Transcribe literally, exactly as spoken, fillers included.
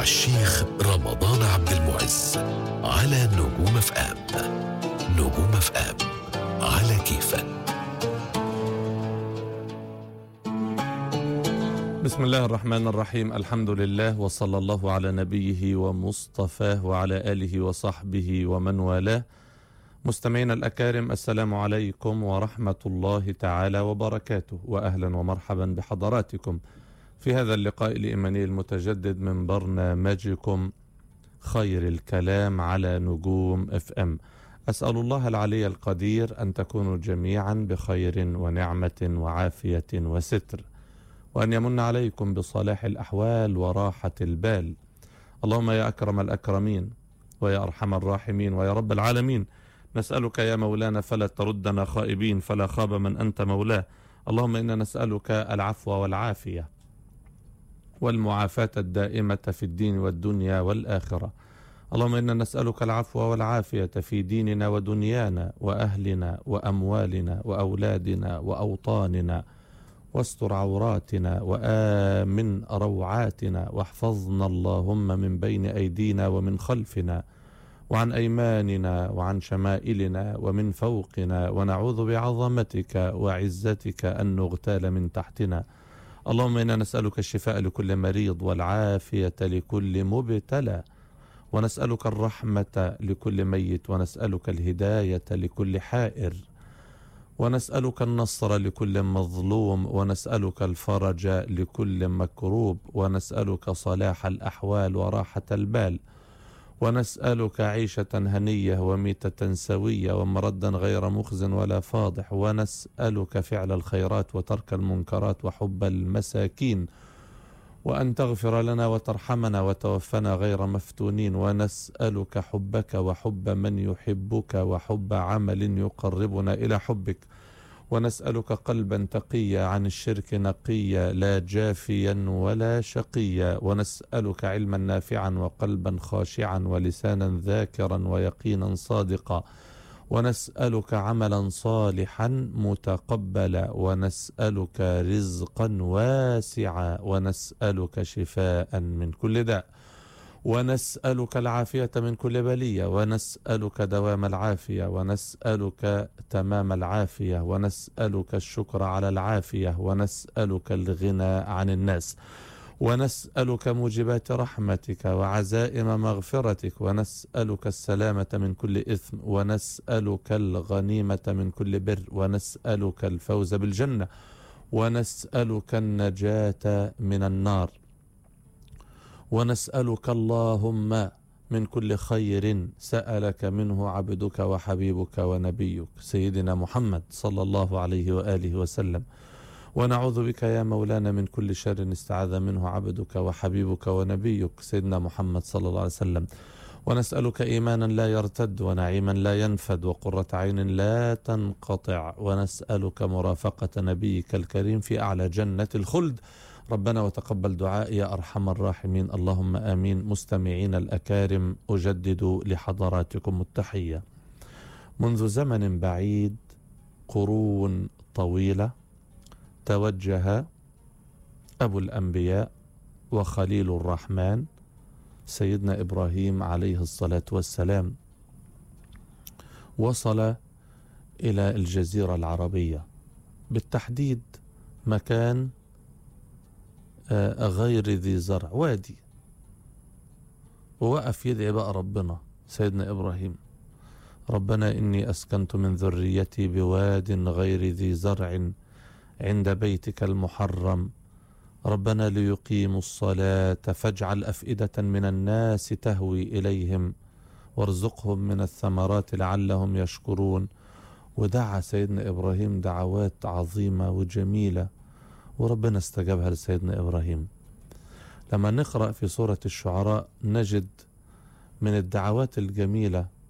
الشيخ رمضان عبد المعز على نجوم اف ام. نجوم اف ام على كيفك. بسم الله الرحمن الرحيم. الحمد لله وصلى الله على نبيه ومصطفاه وعلى آله وصحبه ومن والاه. مستمعين الأكارم، السلام عليكم ورحمة الله تعالى وبركاته، وأهلا ومرحبا بحضراتكم في هذا اللقاء الإيماني المتجدد من برنامجكم خير الكلام على نجوم اف ام. أسأل الله العلي القدير أن تكونوا جميعا بخير ونعمة وعافية وستر، وأن يمن عليكم بصلاح الأحوال وراحة البال. اللهم يا أكرم الأكرمين ويا أرحم الراحمين ويا رب العالمين، نسألك يا مولانا فلا تردنا خائبين، فلا خاب من أنت مولاه. اللهم إنا نسألك العفو والعافية والمعافاة الدائمة في الدين والدنيا والآخرة. اللهم إنا نسألك العفو والعافية في ديننا ودنيانا وأهلنا وأموالنا وأولادنا وأوطاننا، واستر عوراتنا وآمن روعاتنا، واحفظنا اللهم من بين أيدينا ومن خلفنا وعن أيماننا وعن شمائلنا ومن فوقنا، ونعوذ بعظمتك وعزتك أن نغتال من تحتنا. اللهم إنا نسألك الشفاء لكل مريض والعافية لكل مبتلى، ونسألك الرحمة لكل ميت، ونسألك الهداية لكل حائر، ونسألك النصر لكل مظلوم، ونسألك الفرج لكل مكروب، ونسألك صلاح الأحوال وراحة البال، ونسألك عيشة هنية وميتة سوية ومردا غير مخز ولا فاضح، ونسألك فعل الخيرات وترك المنكرات وحب المساكين، وأن تغفر لنا وترحمنا وتوفنا غير مفتونين، ونسألك حبك وحب من يحبك وحب عمل يقربنا إلى حبك، ونسألك قلبا تقيا عن الشرك نقيا لا جافيا ولا شقيا، ونسألك علما نافعا وقلبا خاشعا ولسانا ذاكرا ويقينا صادقا، ونسألك عملا صالحا متقبلا، ونسألك رزقا واسعا، ونسألك شفاء من كل داء، ونسألك العافية من كل بلية، ونسألك دوام العافية، ونسألك تمام العافية، ونسألك الشكر على العافية، ونسألك الغنى عن الناس، ونسألك موجبات رحمتك وعزائم مغفرتك، ونسألك السلامة من كل إثم، ونسألك الغنيمة من كل بر، ونسألك الفوز بالجنة، ونسألك النجاة من النار، ونسألك اللهم من كل خير سألك منه عبدك وحبيبك ونبيك سيدنا محمد صلى الله عليه وآله وسلم، ونعوذ بك يا مولانا من كل شر استعاذ منه عبدك وحبيبك ونبيك سيدنا محمد صلى الله عليه وسلم، ونسألك إيمانا لا يرتد ونعيما لا ينفد وقرة عين لا تنقطع، ونسألك مرافقة نبيك الكريم في أعلى جنة الخلد. ربنا وتقبل دعائي يا أرحم الراحمين، اللهم آمين. مستمعين الأكارم، أجدد لحضراتكم التحية. منذ زمن بعيد، قرون طويلة، توجه أبو الأنبياء وخليل الرحمن سيدنا إبراهيم عليه الصلاة والسلام، وصل إلى الجزيرة العربية، بالتحديد مكان غير ذي زرع، وادي، ووقف يدعي بقى ربنا سيدنا إبراهيم: ربنا إني أسكنت من ذريتي بواد غير ذي زرع عند بيتك المحرم، ربنا ليقيموا الصلاة فاجعل أفئدة من الناس تهوي إليهم وارزقهم من الثمرات لعلهم يشكرون. ودعا سيدنا إبراهيم دعوات عظيمة وجميلة، وربنا استجابها لسيدنا إبراهيم. لما نقرأ في سورة الشعراء نجد من الدعوات الجميلة